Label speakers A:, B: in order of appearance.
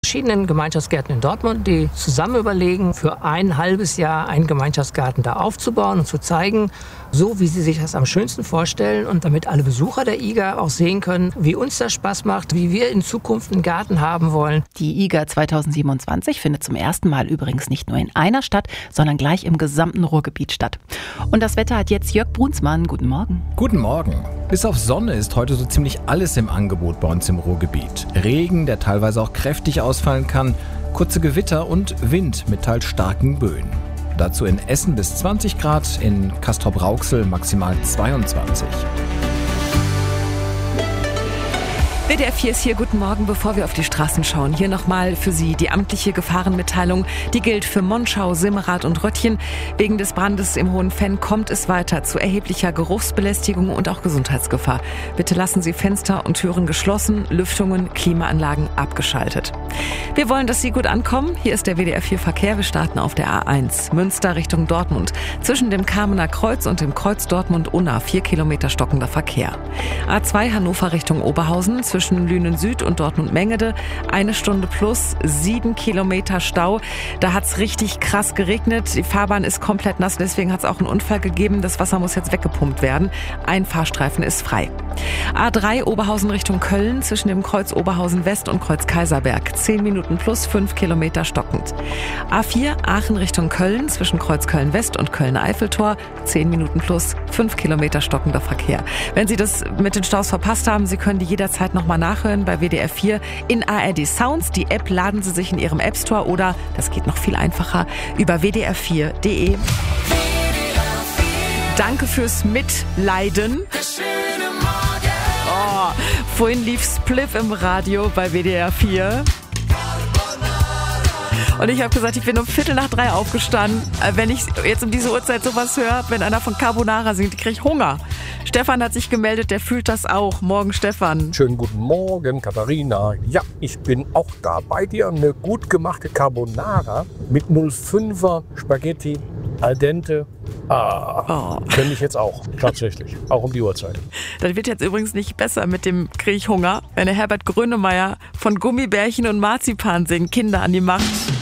A: verschiedenen Gemeinschaftsgärten in Dortmund, die zusammen überlegen, für ein halbes Jahr einen Gemeinschaftsgarten da aufzubauen und zu zeigen, so wie sie sich das am schönsten vorstellen und damit alle Besucher der IGA auch sehen können, wie uns das Spaß macht, wie wir in Zukunft einen Garten haben wollen.
B: Die IGA 2027 findet zum ersten Mal übrigens nicht nur in einer Stadt, sondern gleich im gesamten Ruhrgebiet statt. Und das Wetter hat jetzt Jörg Brunsmann. Guten Morgen.
C: Guten Morgen. Bis auf Sonne ist heute so ziemlich alles im Angebot bei uns im Ruhrgebiet. Regen, der teilweise auch kräftig ausfallen kann, kurze Gewitter und Wind mit teils starken Böen. Dazu in Essen bis 20 Grad, in Castrop-Rauxel maximal 22.
D: WDR 4 ist hier, guten Morgen, bevor wir auf die Straßen schauen. Hier nochmal für Sie die amtliche Gefahrenmitteilung. Die gilt für Monschau, Simmerath und Röttchen. Wegen des Brandes im Hohenfenn kommt es weiter zu erheblicher Geruchsbelästigung und auch Gesundheitsgefahr. Bitte lassen Sie Fenster und Türen geschlossen, Lüftungen, Klimaanlagen abgeschaltet. Wir wollen, dass Sie gut ankommen. Hier ist der WDR 4 Verkehr. Wir starten auf der A1 Münster Richtung Dortmund. Zwischen dem Kamener Kreuz und dem Kreuz Dortmund-Unna 4 Kilometer stockender Verkehr. A2 Hannover Richtung Oberhausen. Zwischen Lünen Süd und Dortmund-Mengede 1 Stunde plus 7 Kilometer Stau. Da hat es richtig krass geregnet. Die Fahrbahn ist komplett nass, deswegen hat es auch einen Unfall gegeben. Das Wasser muss jetzt weggepumpt werden. Ein Fahrstreifen ist frei. A3 Oberhausen Richtung Köln zwischen dem Kreuz Oberhausen West und Kreuz Kaiserberg 10 Minuten plus 5 Kilometer stockend. A4 Aachen Richtung Köln zwischen Kreuz Köln West und Köln-Eiffeltor 10 Minuten plus 5 Kilometer stockender Verkehr. Wenn Sie das mit den Staus verpasst haben, Sie können die jederzeit nochmal nachhören bei WDR 4 in ARD Sounds. Die App laden Sie sich in Ihrem App Store oder, das geht noch viel einfacher, über wdr4.de. Danke fürs Mitleiden. Oh, vorhin lief Spliff im Radio bei WDR 4. Und ich habe gesagt, ich bin um 2:45 aufgestanden. Wenn ich jetzt um diese Uhrzeit sowas höre, wenn einer von Carbonara singt, kriege ich Hunger. Stefan hat sich gemeldet, der fühlt das auch. Morgen, Stefan.
E: Schönen guten Morgen, Katharina. Ja, ich bin auch da bei dir. Eine gut gemachte Carbonara mit 05er Spaghetti al dente. Könnte ich jetzt auch, tatsächlich. Auch um die Uhrzeit.
D: Das wird jetzt übrigens nicht besser mit dem Krieg Hunger, wenn der Herbert Grönemeyer von Gummibärchen und Marzipan singt. Kinder an die Macht.